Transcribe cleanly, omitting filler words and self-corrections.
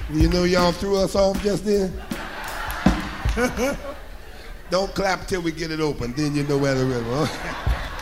You know y'all threw us off just then? Don't clap till we get it open, then you know where the rhythm.